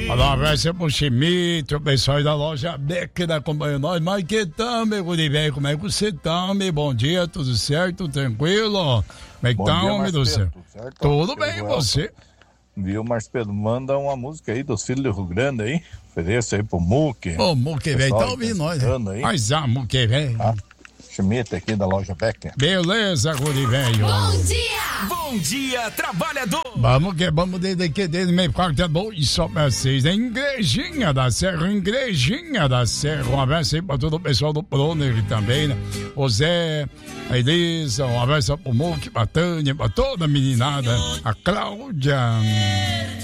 Um abraço pro Chimito, o pessoal da loja Beck da acompanha nós. Mas que tal, meu guri velho? Como é que você tá, meu? Bom dia, tudo certo? Tranquilo? Como é que tá, homem do céu? Tudo bem, e você? Viu, Marcelo? Manda uma música aí dos filhos do Rio Grande aí. Ofereça aí pro Muque. Ô, Muque velho, tá ouvindo nós, né? Mas Muque velho. Schmidt aqui da loja Becker. Beleza, guri velho. Bom dia! Bom dia, trabalhador! Vamos desde aqui, desde meio quarto bom e só pra vocês, né? Igrejinha da Serra. Um abraço aí pra todo o pessoal do Proner também, né? O Zé, a Elisa, um abraço pro Muque, pra Tânia, pra toda a meninada, a Cláudia.